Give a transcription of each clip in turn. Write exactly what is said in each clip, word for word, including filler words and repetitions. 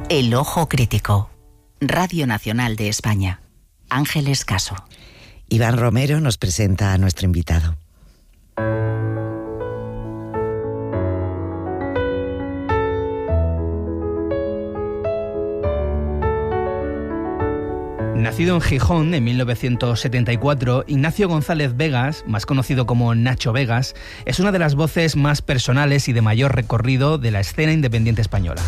El Ojo Crítico. Radio Nacional de España. Ángeles Caso. Iván Romero nos presenta a nuestro invitado. Nacido en Gijón en mil novecientos setenta y cuatro, Ignacio González Vegas, más conocido como Nacho Vegas, es una de las voces más personales y de mayor recorrido de la escena independiente española.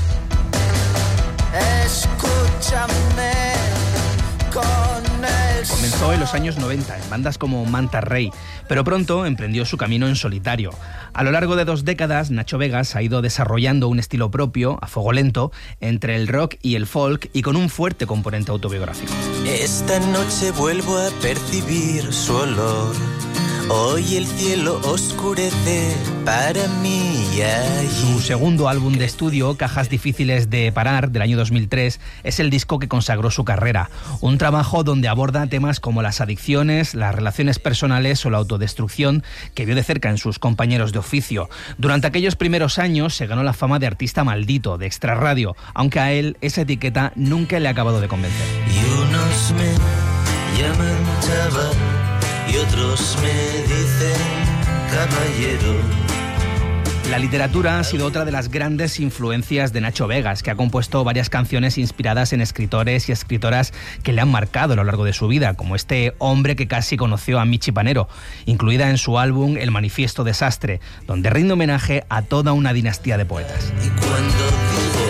Escúchame con el Comenzó en los años noventa en bandas como Manta Rey, pero pronto emprendió su camino en solitario. A lo largo de dos décadas, Nacho Vegas ha ido desarrollando un estilo propio, a fuego lento, entre el rock y el folk y con un fuerte componente autobiográfico. Esta noche vuelvo a percibir su olor. Hoy el cielo oscurece para mí. Ay. Su segundo álbum de estudio, Cajas difíciles de parar, del año dos mil tres, es el disco que consagró su carrera. Un trabajo donde aborda temas como las adicciones, las relaciones personales o la autodestrucción, que vio de cerca en sus compañeros de oficio. Durante aquellos primeros años se ganó la fama de artista maldito, de extrarradio, aunque a él esa etiqueta nunca le ha acabado de convencer. Y unos me llaman chaval y otros me dicen caballero. La literatura ha sido otra de las grandes influencias de Nacho Vegas, que ha compuesto varias canciones inspiradas en escritores y escritoras que le han marcado a lo largo de su vida, como este hombre que casi conoció a Michi Panero, incluida en su álbum El Manifiesto Desastre, donde rinde homenaje a toda una dinastía de poetas. Y cuando digo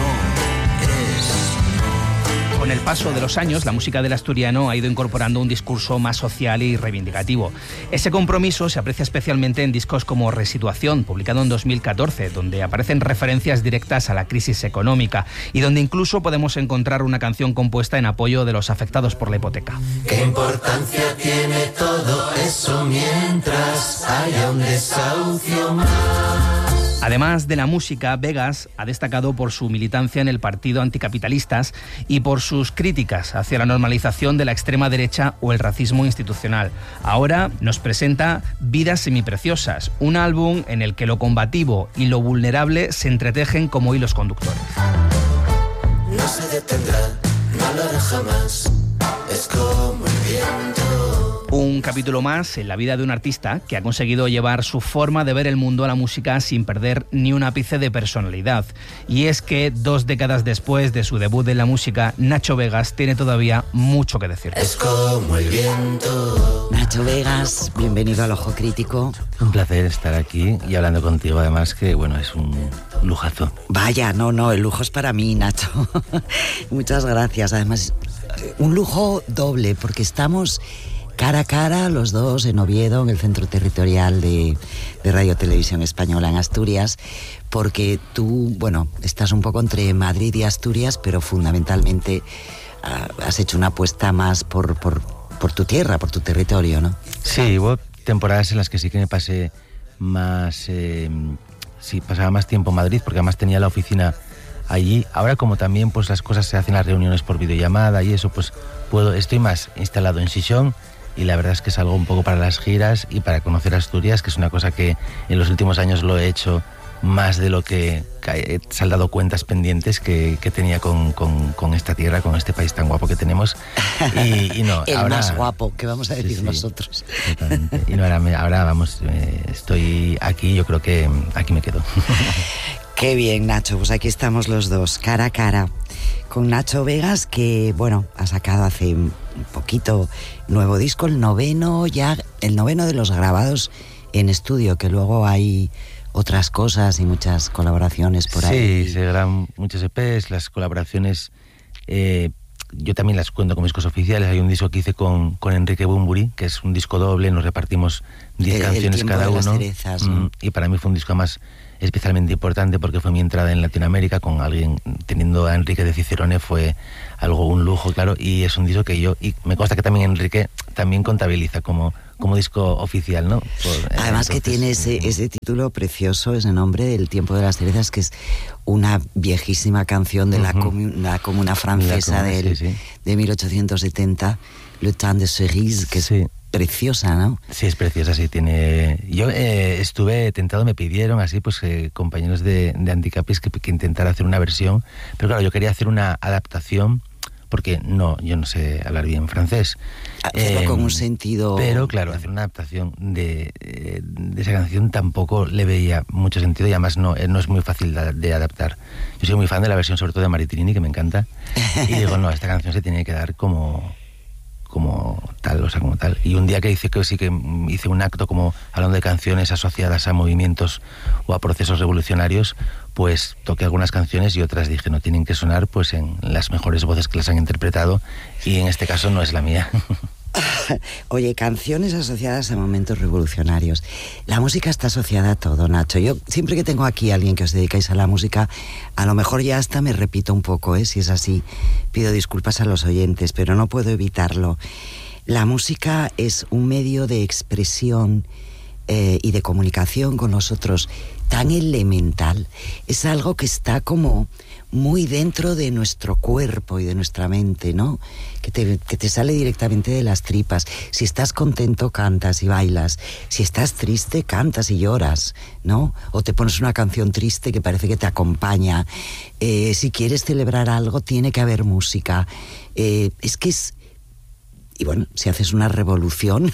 Con el paso de los años, la música del asturiano ha ido incorporando un discurso más social y reivindicativo. Ese compromiso se aprecia especialmente en discos como Resituación, publicado en dos mil catorce, donde aparecen referencias directas a la crisis económica y donde incluso podemos encontrar una canción compuesta en apoyo de los afectados por la hipoteca. ¿Qué importancia tiene todo eso mientras haya un desahucio más? Además de la música, Vegas ha destacado por su militancia en el Partido Anticapitalistas y por sus críticas hacia la normalización de la extrema derecha o el racismo institucional. Ahora nos presenta Vidas Semipreciosas, un álbum en el que lo combativo y lo vulnerable se entretejen como hilos conductores. No se detendrá, no lo hará jamás, es como el viento. Un capítulo más en la vida de un artista que ha conseguido llevar su forma de ver el mundo a la música sin perder ni un ápice de personalidad. Y es que dos décadas después de su debut en la música, Nacho Vegas tiene todavía mucho que decir. Es como el viento. Nacho Vegas, bienvenido al Ojo Crítico. Un placer estar aquí y hablando contigo, además que, bueno, es un lujazo. Vaya, no, no, el lujo es para mí, Nacho. Muchas gracias. Además, un lujo doble, porque estamos cara a cara, los dos, en Oviedo, en el Centro Territorial de, de Radio Televisión Española en Asturias, porque tú, bueno, estás un poco entre Madrid y Asturias, pero fundamentalmente uh, has hecho una apuesta más por, por, por tu tierra, por tu territorio, ¿no? Sí, hubo temporadas en las que sí que me pasé más, eh, sí, pasaba más tiempo en Madrid, porque además tenía la oficina allí. Ahora, como también pues las cosas se hacen, las reuniones por videollamada y eso, pues puedo, estoy más instalado en Xixón. Y la verdad es que es algo un poco para las giras y para conocer Asturias, que es una cosa que en los últimos años lo he hecho más de lo que he saldado cuentas pendientes que, que tenía con, con, con esta tierra, con este país tan guapo que tenemos. Y, y no, el ahora, más guapo, que vamos a decir sí, sí, nosotros. Totalmente. Y no, ahora, ahora vamos, eh, estoy aquí, yo creo que aquí me quedo. Qué bien, Nacho, pues aquí estamos los dos, cara a cara, con Nacho Vegas, que, bueno, ha sacado hace un poquito nuevo disco, el noveno ya, el noveno de los grabados en estudio, que luego hay otras cosas y muchas colaboraciones por ahí. Sí, se graban muchos E Pes, las colaboraciones, eh, yo también las cuento con discos oficiales. Hay un disco que hice con, con Enrique Bunbury, que es un disco doble, nos repartimos diez canciones cada uno. Cerezas, ¿no? mm, y para mí fue un disco más especialmente importante porque fue mi entrada en Latinoamérica con alguien, teniendo a Enrique de Cicerone fue algo, un lujo, claro, y es un disco que yo, y me consta que también Enrique también contabiliza como, como disco oficial, ¿no? Por, Además entonces, que tiene ese, ese título precioso, ese nombre, El tiempo de las cerezas, que es una viejísima canción de uh-huh. la, comu- la comuna francesa la comuna, del, sí, sí. de mil ochocientos setenta, Le temps de cerise, que sí. es preciosa, ¿no? Sí, es preciosa, sí, tiene... Yo eh, estuve tentado, me pidieron así, pues eh, compañeros de, de Anticapis que, que intentara hacer una versión, pero claro, yo quería hacer una adaptación, porque no, yo no sé hablar bien francés. Hacerlo eh, con un sentido... Pero claro, hacer una adaptación de, de esa canción tampoco le veía mucho sentido y además no, no es muy fácil de, de adaptar. Yo soy muy fan de la versión sobre todo de Maritrini, que me encanta, y digo, no, esta canción se tiene que dar como... como tal, o sea, como tal. Y un día que hice que sí que hice un acto como hablando de canciones asociadas a movimientos o a procesos revolucionarios, pues toqué algunas canciones y otras dije no tienen que sonar pues en las mejores voces que las han interpretado, y en este caso no es la mía. Oye, canciones asociadas a momentos revolucionarios. La música está asociada a todo, Nacho. Yo siempre que tengo aquí a alguien que os dedicáis a la música, a lo mejor ya hasta me repito un poco, ¿eh? Si es así, pido disculpas a los oyentes, pero no puedo evitarlo. La música es un medio de expresión eh, y de comunicación con nosotros tan elemental. Es algo que está como muy dentro de nuestro cuerpo y de nuestra mente, ¿no? Que te, que te sale directamente de las tripas. Si estás contento, cantas y bailas. Si estás triste, cantas y lloras, ¿no? O te pones una canción triste que parece que te acompaña. Eh, si quieres celebrar algo, tiene que haber música. Eh, es que es... Y bueno, si haces una revolución,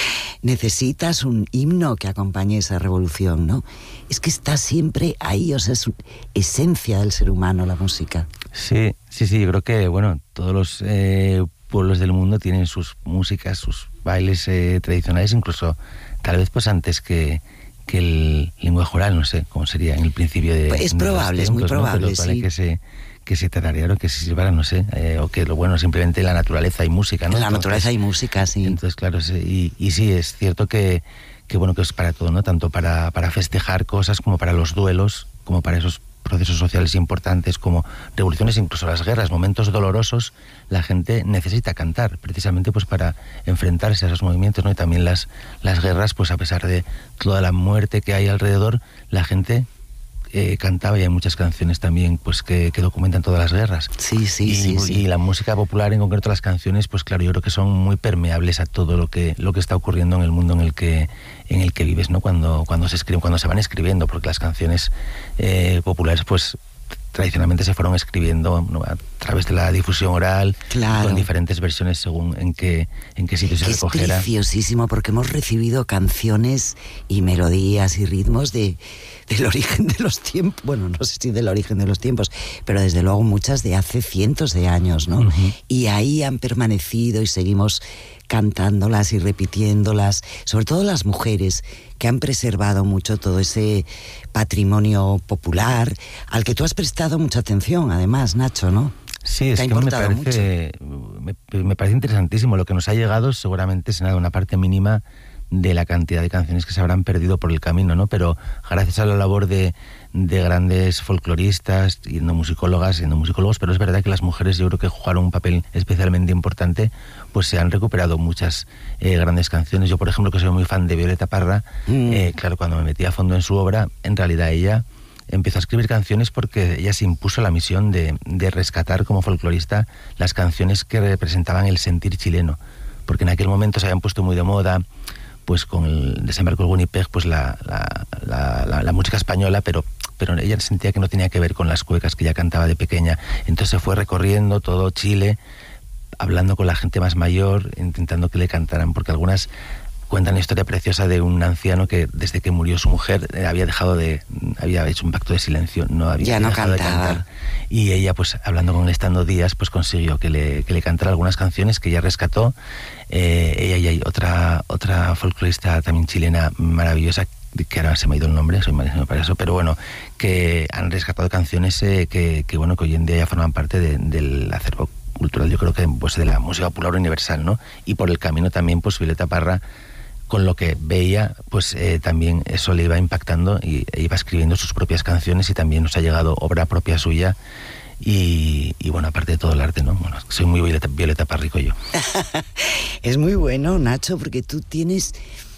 necesitas un himno que acompañe esa revolución, ¿no? Es que está siempre ahí, o sea, es esencia del ser humano la música. Sí, sí, sí, yo creo que, bueno, todos los eh, pueblos del mundo tienen sus músicas, sus bailes eh, tradicionales, incluso tal vez pues antes que, que el lenguaje oral, no sé cómo sería en el principio de... Pues es probable, es muy probable, ¿no? sí. Que se, que se tarareara o que se sirvara, no sé, eh, o que lo bueno, simplemente la naturaleza y música, ¿no? En la entonces, naturaleza y música, sí. Entonces, claro, sí, y, y sí, es cierto que, que, bueno, que es para todo, ¿no? Tanto para, para festejar cosas como para los duelos, como para esos procesos sociales importantes como revoluciones, incluso las guerras, momentos dolorosos, la gente necesita cantar, precisamente pues para enfrentarse a esos movimientos, ¿no? Y también las, las guerras, pues a pesar de toda la muerte que hay alrededor, la gente... Eh, cantaba, y hay muchas canciones también pues que, que documentan todas las guerras. Sí, sí, y, sí, sí. Y la música popular, en concreto las canciones, pues claro, yo creo que son muy permeables a todo lo que lo que está ocurriendo en el mundo en el que en el que vives, ¿no? Cuando cuando se escriben, cuando se van escribiendo, porque las canciones eh, populares, pues tradicionalmente se fueron escribiendo, ¿no? A través de la difusión oral, claro, con diferentes versiones según en qué en qué sitio se es recogiera. Es preciosísimo porque hemos recibido canciones y melodías y ritmos de del origen de los tiempos, bueno, no sé si del origen de los tiempos, pero desde luego muchas de hace cientos de años, ¿no? Uh-huh. Y ahí han permanecido y seguimos cantándolas y repitiéndolas, sobre todo las mujeres que han preservado mucho todo ese patrimonio popular al que tú has prestado mucha atención, además, Nacho, ¿no? Sí, es que me parece, me, me parece interesantísimo. Lo que nos ha llegado seguramente es nada, una parte mínima de la cantidad de canciones que se habrán perdido por el camino, ¿no? Pero gracias a la labor de, de grandes folcloristas y etnomusicólogas y etnomusicólogos, pero es verdad que las mujeres yo creo que jugaron un papel especialmente importante, pues se han recuperado muchas eh, grandes canciones. Yo, por ejemplo, que soy muy fan de Violeta Parra, mm. eh, claro, cuando me metí a fondo en su obra, en realidad ella empezó a escribir canciones porque ella se impuso la misión de, de rescatar como folclorista las canciones que representaban el sentir chileno, porque en aquel momento se habían puesto muy de moda, pues con el desembarco del Winnipeg, pues la, la, la, la, la música española, pero, pero ella sentía que no tenía que ver con las cuecas que ella cantaba de pequeña. Entonces se fue recorriendo todo Chile, hablando con la gente más mayor, intentando que le cantaran, porque algunas cuentan la historia preciosa de un anciano que desde que murió su mujer eh, había dejado de, había hecho un pacto de silencio, no había ya no dejado cantaba. de cantar. Y ella, pues hablando con él estando días, pues consiguió que le, que le cantara algunas canciones que ella rescató. Eh, ella y hay otra, otra folclorista también chilena maravillosa, que ahora se me ha ido el nombre, soy malísimo para eso, pero bueno, que han rescatado canciones eh, que, que, bueno, que hoy en día ya forman parte de, del acervo cultural, yo creo que pues de la música popular universal, ¿no? Y por el camino también, pues Violeta Parra, con lo que veía, pues eh, también eso le iba impactando y e iba escribiendo sus propias canciones, y también nos ha llegado obra propia suya. Y, y bueno, aparte de todo el arte, ¿no? Bueno, soy muy Violeta, Violeta Parrico yo. Es muy bueno, Nacho, porque tú tienes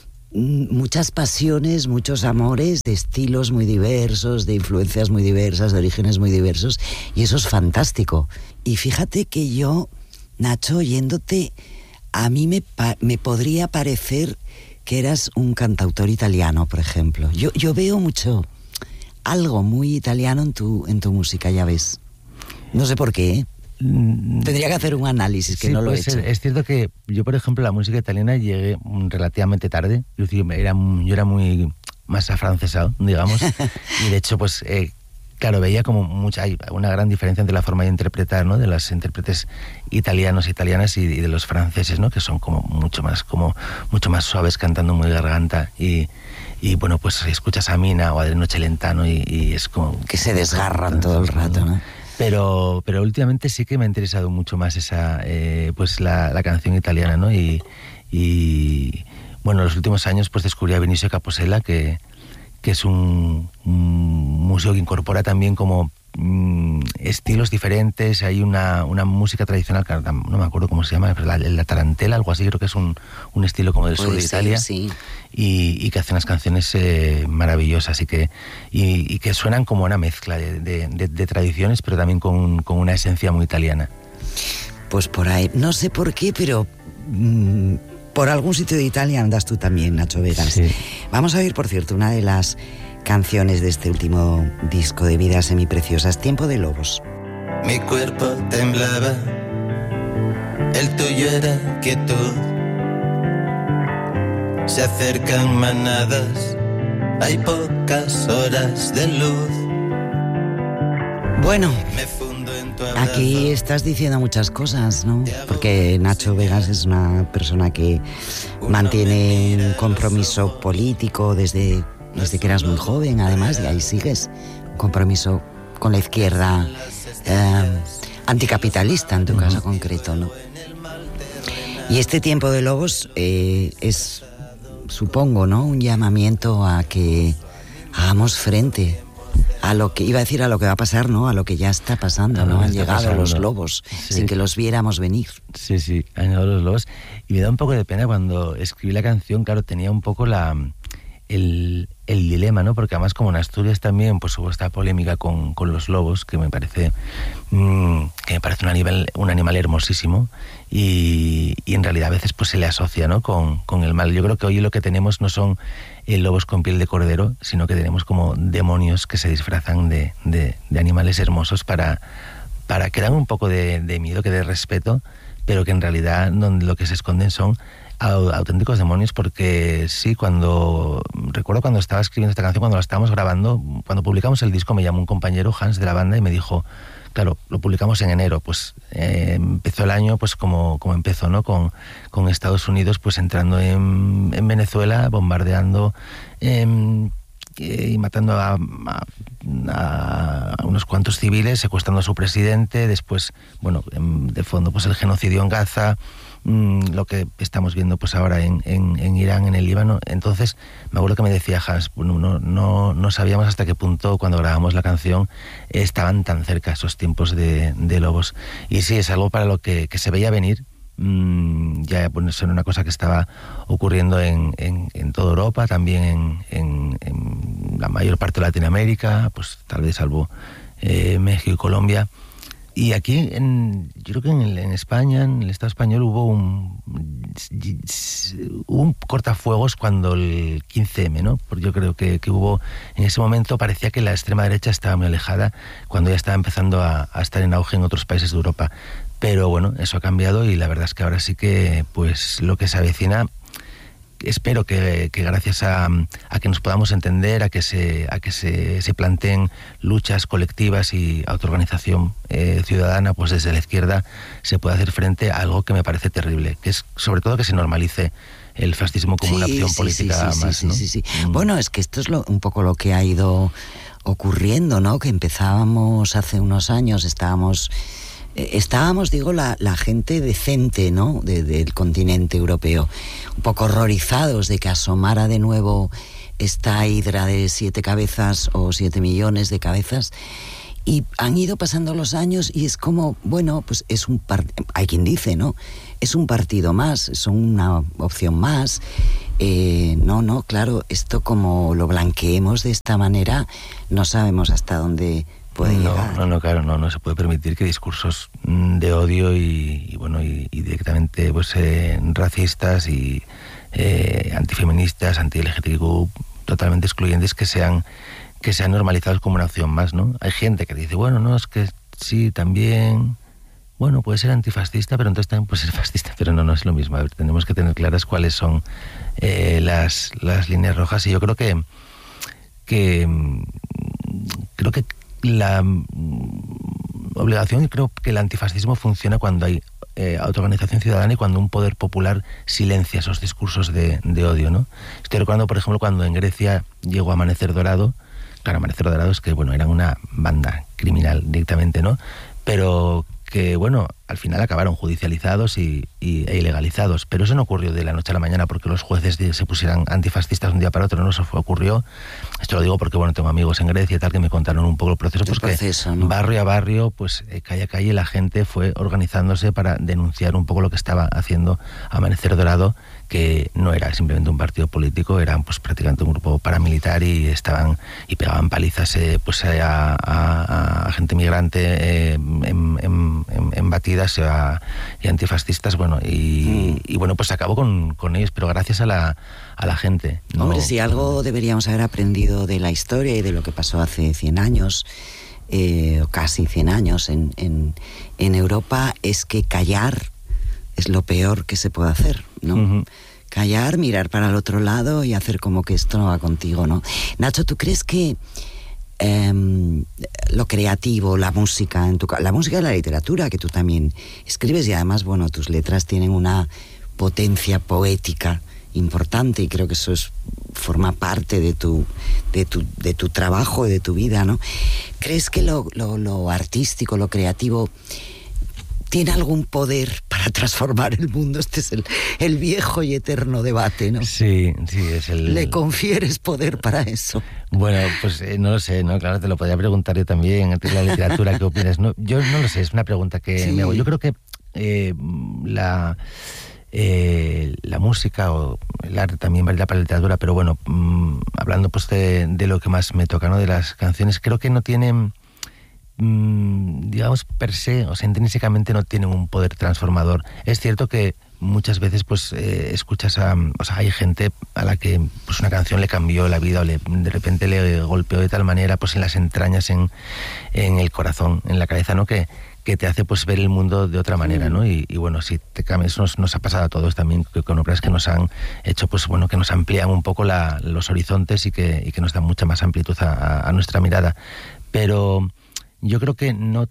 muchas pasiones, muchos amores, de estilos muy diversos, de influencias muy diversas, de orígenes muy diversos, y eso es fantástico. Y fíjate que yo, Nacho, oyéndote, a mí me, pa- me podría parecer que eras un cantautor italiano, por ejemplo. Yo, yo veo mucho, algo muy italiano en tu, en tu música, ya ves. No sé por qué, ¿eh? Tendría que hacer un análisis, que sí, no lo he pues hecho. Es cierto que yo, por ejemplo, la música italiana llegué relativamente tarde. Yo era, yo era muy más afrancesado, digamos. Y de hecho, pues, eh, claro, veía como mucha, hay una gran diferencia entre la forma de interpretar, ¿no? De los intérpretes italianos, italianas y, y de los franceses, ¿no? Que son como mucho más, como mucho más suaves, cantando muy garganta. Y, y bueno, pues escuchas a Mina o a Adriano Celentano y, y es como... Que se desgarran todo el rato, ¿no? Pero, pero últimamente sí que me ha interesado mucho más esa, eh, pues la, la canción italiana, ¿no? Y, y bueno, en los últimos años pues descubrí a Vinicio Capossela, que, que es un, un músico que incorpora también como mm, estilos diferentes. Hay una, una música tradicional, que no me acuerdo cómo se llama, la, la tarantela, algo así, creo que es un, un estilo como del sur de Italia. Sí. Y, y que hace unas canciones eh, maravillosas y que, y, y que suenan como una mezcla de, de, de, de tradiciones, pero también con, con una esencia muy italiana. Pues por ahí, no sé por qué, pero mmm, por algún sitio de Italia andas tú también, Nacho Vegas. Sí. Vamos a oír, por cierto, una de las canciones de este último disco de Vidas Semipreciosas, Tiempo de Lobos. Mi cuerpo temblaba, el tuyo era quietud. Se acercan manadas, hay pocas horas de luz. Bueno, Me fundo en tu abrazo. aquí estás diciendo muchas cosas, ¿no? Porque Nacho Vegas es una persona que mantiene un compromiso político desde, desde que eras muy joven, además, y ahí sigues. Un compromiso con la izquierda eh, anticapitalista, en tu caso concreto, ¿no? Y este Tiempo de Lobos eh, es... supongo, ¿no? Un llamamiento a que hagamos frente a lo que, iba a decir a lo que va a pasar, ¿no? A lo que ya está pasando, ¿no? Han llegado pasando. Los lobos, sí. Sin que los viéramos venir. Sí, sí, han llegado los lobos. Y me da un poco de pena cuando escribí la canción, claro, tenía un poco la... El, el dilema, ¿no? Porque además como en Asturias también pues hubo esta polémica con, con los lobos, que me parece mmm, que me parece un animal, un animal hermosísimo y, y en realidad a veces pues se le asocia, ¿no? con, con el mal. Yo creo que hoy lo que tenemos no son eh, lobos con piel de cordero, sino que tenemos como demonios que se disfrazan de, de, de animales hermosos para, para que dan un poco de, de miedo, que de respeto, pero que en realidad no, lo que se esconden son auténticos demonios. Porque sí, cuando recuerdo cuando estaba escribiendo esta canción, cuando la estábamos grabando, cuando publicamos el disco, me llamó un compañero, Hans, de la banda, y me dijo, claro, lo publicamos en enero, pues eh, empezó el año pues como, como empezó, ¿no? Con, con Estados Unidos pues entrando en, en Venezuela, bombardeando eh, y matando a, a, a unos cuantos civiles, secuestrando a su presidente, después, bueno, de fondo pues el genocidio en Gaza, lo que estamos viendo pues ahora en, en, en Irán, en el Líbano. Entonces me acuerdo que me decía Hans, bueno, no, no, no sabíamos hasta qué punto cuando grabamos la canción estaban tan cerca esos tiempos de, de lobos. Y sí, es algo para lo que, que se veía venir. Mm, ya bueno, eso era una cosa que estaba ocurriendo en, en, en toda Europa, también en, en, en la mayor parte de Latinoamérica, pues tal vez salvo eh, México y Colombia. Y aquí, en, yo creo que en, el, en España, en el Estado español, hubo un, hubo un cortafuegos cuando el quince eme, ¿no? Porque yo creo que, que hubo, en ese momento parecía que la extrema derecha estaba muy alejada, cuando ya estaba empezando a, a estar en auge en otros países de Europa. Pero bueno, eso ha cambiado y la verdad es que ahora sí que, pues, lo que se avecina... Espero que, que gracias a, a que nos podamos entender, a que se, a que se, se planteen luchas colectivas y autoorganización eh, ciudadana, pues desde la izquierda se pueda hacer frente a algo que me parece terrible, que es sobre todo que se normalice el fascismo como sí, una opción sí, política sí, sí, más, sí, ¿no? Sí, sí, sí. Mm. Bueno, es que esto es lo, un poco lo que ha ido ocurriendo, ¿no? Que empezábamos hace unos años, estábamos... Estábamos, digo, la, la gente decente, ¿no? De, del continente europeo, un poco horrorizados de que asomara de nuevo esta hidra de siete cabezas o siete millones de cabezas. Y han ido pasando los años y es como, bueno, pues es un partido, hay quien dice, ¿no? Es un partido más, son una opción más. Eh, no, no, claro, esto como lo blanqueemos de esta manera, no sabemos hasta dónde puede no, llegar. No, no, claro, no, no se puede permitir que discursos de odio y, y bueno, y, y directamente pues eh, racistas y eh, antifeministas, anti-L G T B I Q, totalmente excluyentes, que sean que sean normalizados como una opción más, ¿no? Hay gente que dice, bueno, no, es que sí, también, bueno, puede ser antifascista, pero entonces también puede ser fascista, pero no, no es lo mismo. A ver, tenemos que tener claras cuáles son eh, las, las líneas rojas, y yo creo que que creo que la obligación, y creo que el antifascismo funciona cuando hay eh, autoorganización ciudadana y cuando un poder popular silencia esos discursos de, de odio, ¿no? Estoy recordando, por ejemplo, cuando en Grecia llegó Amanecer Dorado. Claro, Amanecer Dorado es que, bueno, eran una banda criminal directamente, ¿no? Pero que, bueno, al final acabaron judicializados y, y, e ilegalizados. Pero eso no ocurrió de la noche a la mañana porque los jueces se pusieran antifascistas de un día para otro, no, eso fue, ocurrió. Esto lo digo porque, bueno, tengo amigos en Grecia y tal que me contaron un poco el proceso, el porque proceso, ¿no? Barrio a barrio, pues eh, calle a calle, la gente fue organizándose para denunciar un poco lo que estaba haciendo Amanecer Dorado, que no era simplemente un partido político, eran pues prácticamente un grupo paramilitar y estaban y pegaban palizas eh, pues a, a, a gente migrante eh, en, en, en, en batidas a, y antifascistas, bueno, y, mm. y bueno, pues se acabó con, con ellos, pero gracias a la, a la gente, ¿no? Hombre, si algo deberíamos haber aprendido de la historia y de lo que pasó hace cien años, eh, o casi cien años en, en, en Europa, es que callar es lo peor que se puede hacer, ¿no? Uh-huh. Callar, mirar para el otro lado y hacer como que esto no va contigo, ¿no? Nacho, ¿tú crees que eh, lo creativo, la música, en tu, la música y la literatura, que tú también escribes, y además, bueno, tus letras tienen una potencia poética importante, y creo que eso es, forma parte de tu, de tu, de tu trabajo y de tu vida, ¿no? ¿Crees que lo, lo, lo artístico, lo creativo tiene algún poder para transformar el mundo? Este es el, el viejo y eterno debate, ¿no? Sí, sí, es el... ¿Le confieres poder para eso? Bueno, pues eh, no lo sé, ¿no? Claro, te lo podría preguntar yo también, antes de la literatura, ¿qué opinas? No, yo no lo sé, es una pregunta que sí. me hago. Yo creo que eh, la... Eh, la música o el arte también vale para la literatura, pero bueno, mmm, hablando pues de, de lo que más me toca, ¿no? De las canciones, creo que no tienen, mmm, digamos, per se, o sea, intrínsecamente no tienen un poder transformador. Es cierto que muchas veces pues eh, escuchas a, o sea, hay gente a la que pues una canción le cambió la vida o le, de repente le golpeó de tal manera pues en las entrañas, en, en el corazón, en la cabeza, ¿no? Que que te hace pues ver el mundo de otra manera, ¿no? Y, y bueno, si te cambias, nos, nos ha pasado a todos también con obras que nos han hecho, pues bueno, que nos amplían un poco la, los horizontes y que, y que nos dan mucha más amplitud a, a nuestra mirada. Pero yo creo que no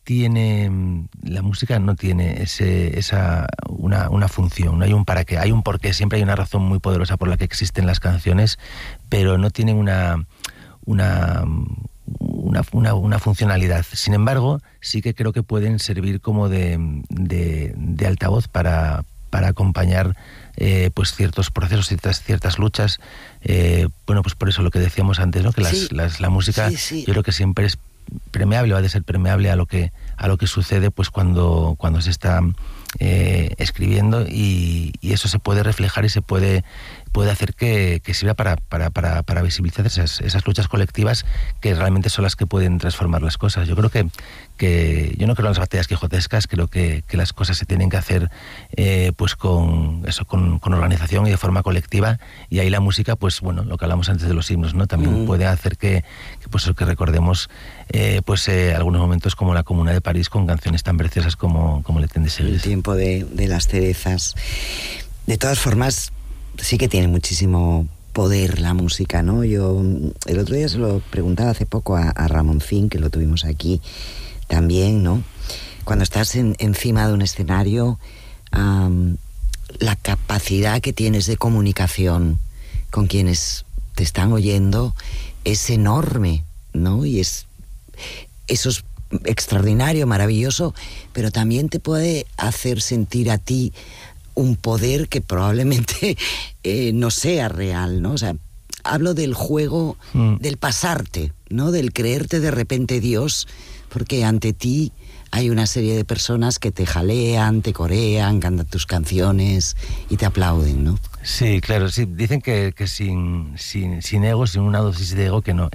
tiene, la música no tiene ese, esa, una, una función, no hay un para qué, hay un porqué, siempre hay una razón muy poderosa por la que existen las canciones, pero no tienen una, una Una, una, una funcionalidad. Sin embargo, sí que creo que pueden servir como de, de, de altavoz para, para acompañar eh, pues ciertos procesos, ciertas, ciertas luchas. Eh, bueno, pues por eso lo que decíamos antes, ¿no? Que las, sí, las, la música sí, sí. yo creo que siempre es permeable, va a ser permeable a lo que, a lo que sucede pues cuando, cuando se está eh, escribiendo, y, y eso se puede reflejar y se puede puede hacer que, que sirva para, para, para, para visibilizar esas, esas luchas colectivas que realmente son las que pueden transformar las cosas. Yo creo que, que yo no creo en las batallas quijotescas, creo que, que las cosas se tienen que hacer eh, pues con eso, con, con organización y de forma colectiva, y ahí la música, pues bueno, lo que hablamos antes de los himnos, ¿no? También mm. puede hacer que, que pues que recordemos eh, pues eh, algunos momentos como la Comuna de París, con canciones tan preciosas como, como Le Temps de Cerises. El tiempo de, de las cerezas. De todas formas, sí que tiene muchísimo poder la música, ¿no? Yo el otro día se lo preguntaba hace poco a, a Ramoncín, que lo tuvimos aquí también, ¿no? Cuando estás en, encima de un escenario, um, la capacidad que tienes de comunicación con quienes te están oyendo es enorme, ¿no? Y es eso es extraordinario, maravilloso, pero también te puede hacer sentir a ti un poder que probablemente eh, no sea real, ¿no? O sea, hablo del juego, mm. del pasarte, ¿no? Del creerte de repente Dios, porque ante ti hay una serie de personas que te jalean, te corean, cantan tus canciones y te aplauden, ¿no? Sí, claro, sí. Dicen que, que sin, sin, sin ego, sin una dosis de ego, que no,